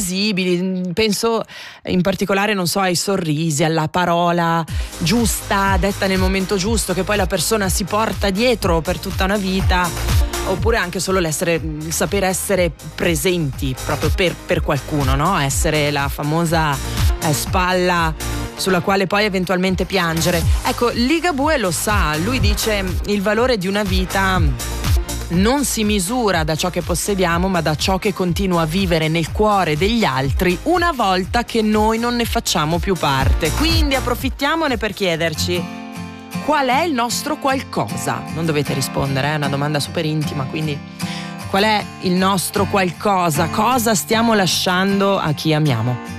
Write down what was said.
invisibili. Penso in particolare, non so, ai sorrisi, alla parola giusta, detta nel momento giusto, che poi la persona si porta dietro per tutta una vita, oppure anche solo il saper essere presenti proprio per qualcuno, no? Essere la famosa spalla sulla quale poi eventualmente piangere. Ecco, Ligabue lo sa, lui dice: il valore di una vita non si misura da ciò che possediamo, ma da ciò che continua a vivere nel cuore degli altri una volta che noi non ne facciamo più parte. Quindi approfittiamone per chiederci: qual è il nostro qualcosa? Non dovete rispondere, è una domanda super intima, quindi qual è il nostro qualcosa? Cosa stiamo lasciando a chi amiamo?